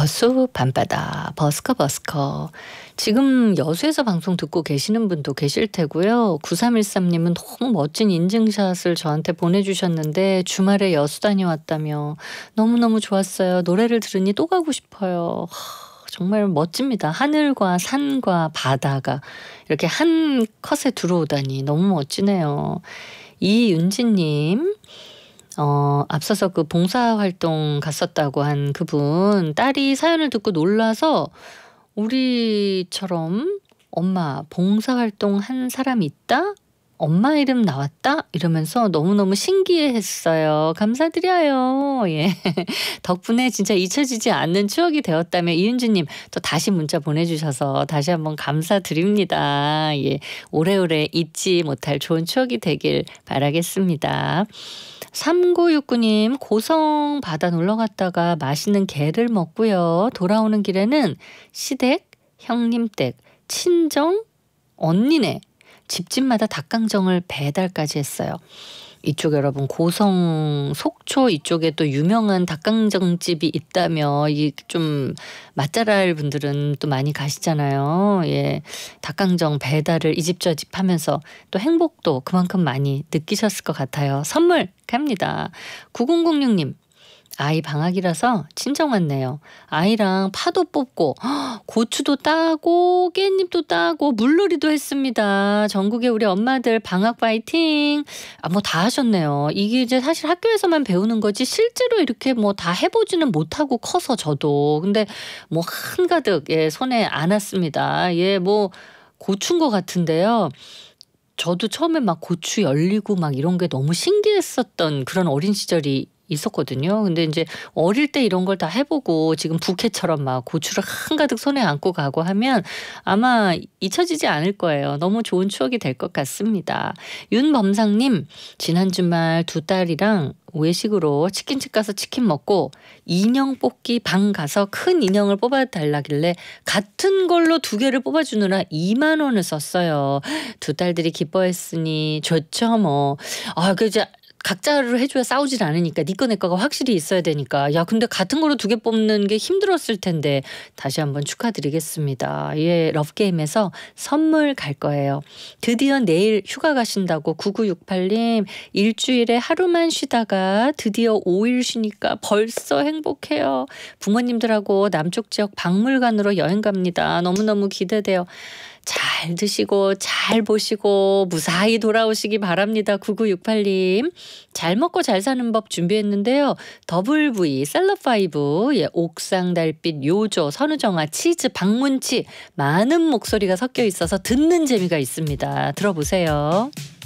여수 밤바다 버스커 버스커. 지금 여수에서 방송 듣고 계시는 분도 계실 테고요. 9313님은 너무 멋진 인증샷을 저한테 보내주셨는데 주말에 여수 다녀왔다며 너무너무 좋았어요. 노래를 들으니 또 가고 싶어요. 정말 멋집니다. 하늘과 산과 바다가 이렇게 한 컷에 들어오다니 너무 멋지네요. 이윤지님, 앞서서 그 봉사활동 갔었다고 한 그분 딸이 사연을 듣고 놀라서 우리처럼 엄마 봉사활동 한 사람 있다? 엄마 이름 나왔다? 이러면서 너무너무 신기해했어요. 감사드려요. 예. 덕분에 진짜 잊혀지지 않는 추억이 되었다며 이윤주님 또 다시 문자 보내주셔서 다시 한번 감사드립니다. 예. 오래오래 잊지 못할 좋은 추억이 되길 바라겠습니다. 3969님 고성 바다 놀러 갔다가 맛있는 게를 먹고요. 돌아오는 길에는 시댁, 형님댁, 친정, 언니네 집집마다 닭강정을 배달까지 했어요. 이쪽 여러분 고성 속초 이쪽에 또 유명한 닭강정집이 있다며 이 좀 맛잘알 분들은 또 많이 가시잖아요. 예, 닭강정 배달을 이 집 저 집 하면서 또 행복도 그만큼 많이 느끼셨을 것 같아요. 선물 갑니다. 9006님. 아이 방학이라서 친정 왔네요. 아이랑 파도 뽑고 고추도 따고 깻잎도 따고 물놀이도 했습니다. 전국의 우리 엄마들 방학 파이팅. 뭐 다 하셨네요. 이게 이제 사실 학교에서만 배우는 거지 실제로 이렇게 뭐 다 해보지는 못하고 커서 저도. 근데 뭐 한가득 손에 안 왔습니다. 뭐 고추인 것 같은데요. 저도 처음에 막 고추 열리고 막 이런 게 너무 신기했었던 그런 어린 시절이 있었거든요. 근데 이제 어릴 때 이런 걸 다 해보고 지금 부캐처럼 막 고추를 한가득 손에 안고 가고 하면 아마 잊혀지지 않을 거예요. 너무 좋은 추억이 될 것 같습니다. 윤범상님, 지난 주말 두 딸이랑 외식으로 치킨집 가서 치킨 먹고 인형 뽑기 방 가서 큰 인형을 뽑아달라길래 같은 걸로 두 개를 뽑아주느라 2만 원을 썼어요. 두 딸들이 기뻐했으니 좋죠 뭐. 이제 각자를 해줘야 싸우질 않으니까 네 거 내 거가 확실히 있어야 되니까. 야 근데 같은 거로 두 개 뽑는 게 힘들었을 텐데 다시 한번 축하드리겠습니다. 예, 러브게임에서 선물 갈 거예요. 드디어 내일 휴가 가신다고 9968님 일주일에 하루만 쉬다가 드디어 5일 쉬니까 벌써 행복해요. 부모님들하고 남쪽 지역 박물관으로 여행 갑니다. 너무너무 기대돼요. 잘 드시고 잘 보시고 무사히 돌아오시기 바랍니다. 9968님. 잘 먹고 잘 사는 법 준비했는데요. 더블V, 셀럽5, 옥상 달빛, 요조, 선우정아, 치즈, 박문치 많은 목소리가 섞여 있어서 듣는 재미가 있습니다. 들어보세요.